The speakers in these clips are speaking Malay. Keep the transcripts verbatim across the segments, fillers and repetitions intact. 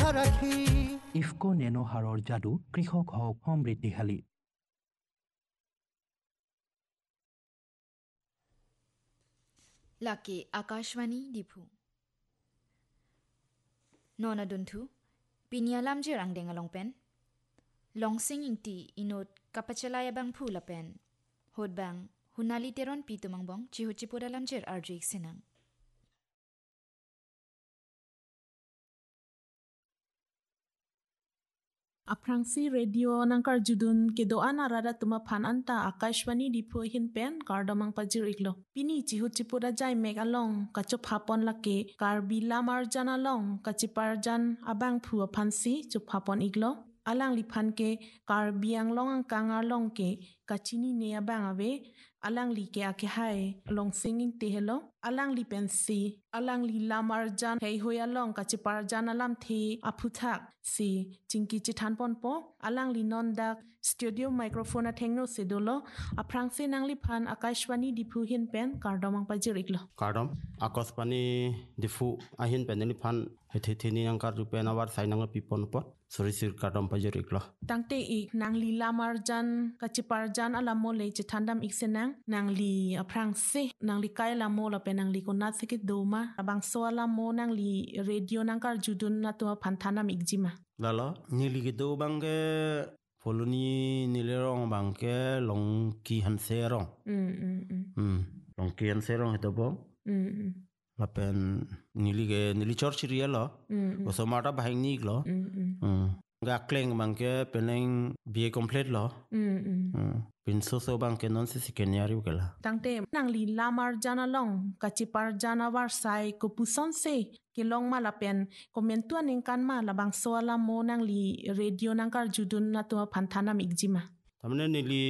রাখি ইফকো নেনো হাৰৰ যাদু কৃষক হওক সমৃদ্ধিশালী। লাকে আকাশবাণী ডিফু ননা দুনথু পিনিয়ালাম যে রাংদেং আলংপেন লংসিং ইংটি ইনোট কাপাচালায়া বাং ফু লাপেন hodbang hunali teron pitumangbong chihuchipodalam jer arjik sinang Aprangsi radio nangkar judun kedoan arada tuma phan anta akashwani dipo hin pen kardamang pajir iklo pini chihut chipoda jai meg along kachop hapon lake karbi lamar jan along kachipar jan abang phu phansi chup hapon iklo alang liphan ke karbiang long kang along ke kachini ne abang ave alang li ke ake hai long singing te hello alang li pensi alang li lamar jan hei hoya long kachipar jan alam the aphuthak si chingki chithan pon po alang li non dak studio microphone a thengno sedolo aprang se nang li phan akashwani dipu hin pen kardomang pajiriklo kardom akashwani difu ahin pen li phan hethi thini nang kar rupen awar sainang pipon pot sorisir kardom pajiriklo tangte ik nang li lamar jan kachipar jan alamo le chithandam iksenang nang li aprang se nang li kai lamo la pen nang li konat sikit doma abang so alamo nang li radio nang kar judun na to phanthana mikjima lalo nili gitu bangke foluni nilerong bangke longki hanserong mm mm mm hmm longki hanserong itu bom mm mm lapen nili ke nili church rielo mm osomata bahing nik lo mm mm hmm ga kleng bangke peneng bie complete lo mm mm hmm pin so so bangke non se sikeniari ukela tangte nang li lamar jana long kachipar jana war sai ko puson se kilong malapen komentuan ingkan ma labang soala mo nang li radio nang kar judun na to phanthana mikjima tamne nili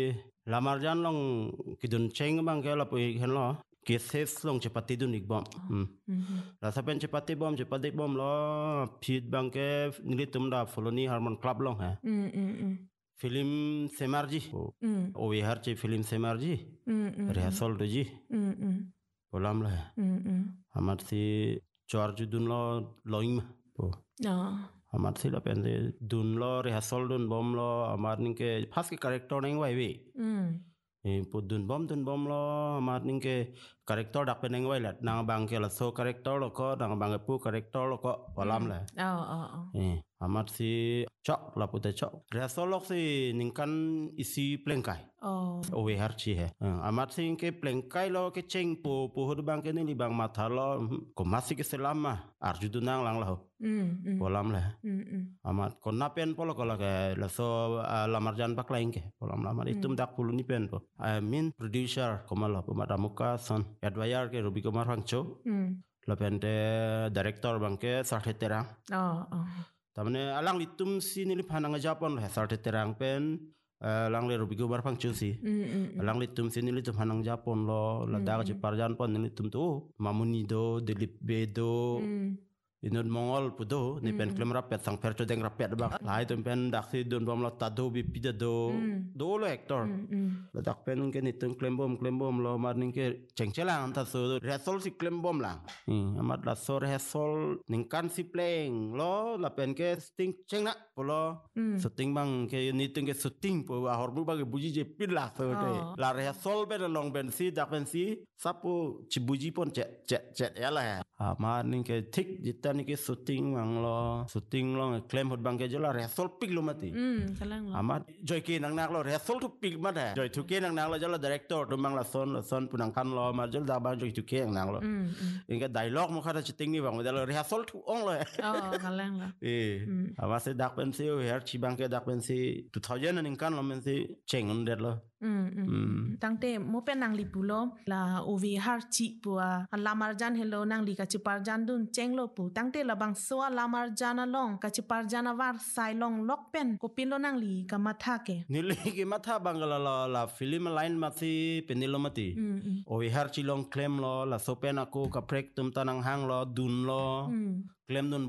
lamar jan long kidun cheng bangke la poi hen lo ke ses long chepati dun ik bom hmm la sapen chepati bom chepati bom lo phit bangke nili tumda foloni harmon club long ha mm mm film semarji mm o we har che film semarji mm rehearsal doji mm mm polam la mm mm amar si charge dun lo loim po ah amar si la pen dun lo rehearsal dun bom lo amar ninke fast ke character neng wai we mm e pu dun bom dun bom lo amar ninke character dak pen neng wai la nang bang ke la so character lo ko nang bang pu character lo ko polam la ah ah ah eh amar si chok la pu te chok rehearsal lo si ningkan isi plengkai oh owe har chi hai amat sing ke plengkai lo ke cheng po po hod bang ke ni bang matha lo ko masi ke selama arju dunang lang lo mm mm polam la mm mm amat ko na pen polo ko la ke la so lamarjan pak lain ke polam lamar itum dak pulu ni pen po I mean producer komala po madamuka son adwayar ke rubi kumar hangcho mm la pen de director bang ke sarthe terang ah ah tamne alang litum si ni phanang japon la sarthe terang pen lang le rubi kumar hangcho si mm mm lang litum sini litum hanang japon lo ladak je parjan pon ni litum tu mamuni do dilip bedo mm inod mongol pudo ni pen klem rapet sang percho deng rapet bak lai tum pen dak si don bom lo tado bi pida do do lo hector ladak pen ke ni tum klem bom klem bom lo mar ning ke chengchelang ta so resol si klem bom lang amat la so resol ning kan si pleng lo la pen ke sting cheng na polo sting bang ke ni tung ke sting po ahor bu bag buji je pin la so te la resol be long ben si dak ben si sapu chibuji pon che che che ya la amar ning ke thik jita ni ke shooting mang lo shooting lo claim hot bang ke jola resol pik lo mati mm kalang lo amat joy ke nang nak lo resol tu pik mat ha joy tu ke nang nak lo jola director tu mang la son la son punang kan lo mar jol da bang joy tu ke nang lo inga dialog mo khada shooting ni bang jola resol tu ong lo oh kalang lo eh amat se dak ben se her chi bang ke dak ben se two thousand ning kan lo men se cheng on det lo mm mm tangte mo pe nang li pulo la ovi har chi bua lamar jan hello nang li ka chi par jan dun cheng lo pu tangte la bang so lamar jan along ka chi par jan war sai long lok pen ko pin lo nang li ka matha ke nili ke matha bangala la la film line mati penilo mati ovi har chi long claim lo la sopen aku ka prek tum tanang hang lo dun lo claim dun